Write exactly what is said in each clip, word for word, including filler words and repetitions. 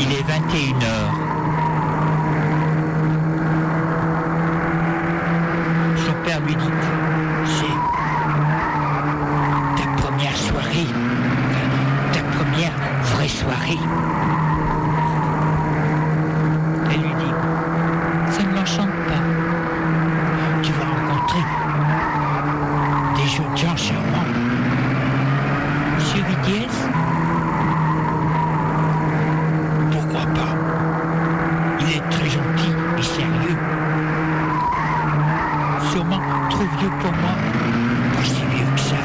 Il est vingt et une heures. Son père lui dit, c'est ta première soirée, ta première vraie soirée. Elle lui dit, ça ne m'enchante pas. Tu vas rencontrer des jeunes gens charmants. Monsieur Vidiez? Pourquoi pas? Il est très gentil et sérieux. Sûrement trop vieux pour moi. Pas si vieux que ça.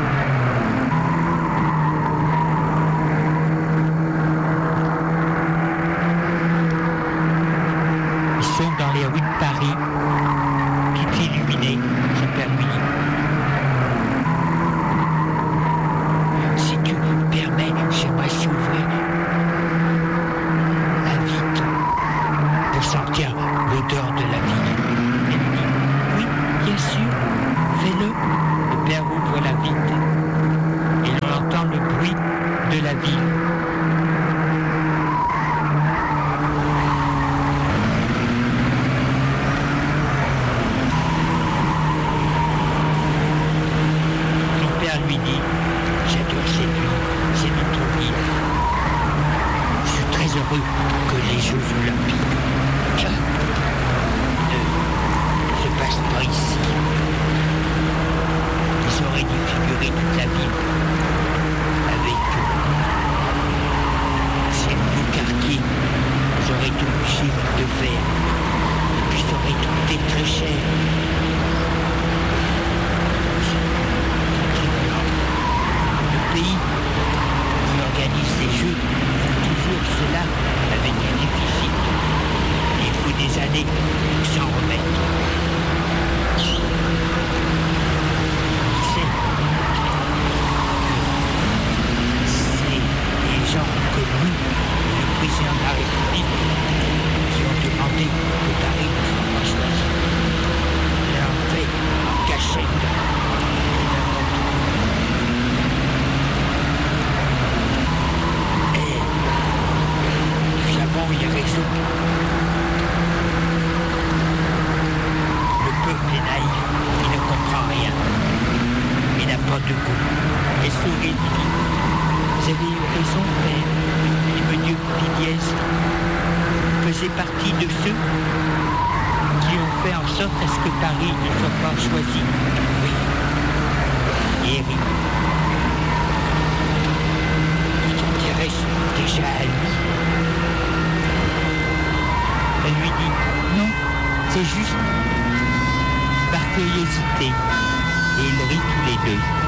Ils sont dans les rues de Paris, tout illuminé. Son père lui dit, si tu me permets, j'aimerais s'ouvrir la vitre pour sentir l'odeur de la ville. Elle lui dit, oui, bien sûr, fais-le. Le père ouvre la vitre et l'on entend le bruit de la ville. Son père lui dit, j'adore cette ville, c'est notre ville. Je suis très heureux que les Jeux Olympiques ne se passent pas ici. Ils auraient dû figurer toute la ville avec ces beaux quartiers. Ils auraient tout bouché de verre. Et puis ça aurait coûté très cher. Le pays qui organise ces jeux font toujours cela avec du déficit. Il faut des années pour s'en remettre. Tu sais, c'est des gens comme nous, le président de la République, qui ont demandé que Paris ne soit pas choisi. Et en fait, en cachette. Et nous avons eu raison. Le peuple est naïf, il ne comprend rien. Il n'a pas de goût. Et sourit, dit, vous avez eu raison, père. Et monsieur Vidiez faisait partie de ceux qui ont fait en sorte à ce que Paris ne soit pas choisi. Oui. Et Eric, il s'intéresse déjà à lui. Elle lui dit, non, c'est juste par curiosité. Et ils rient tous les deux.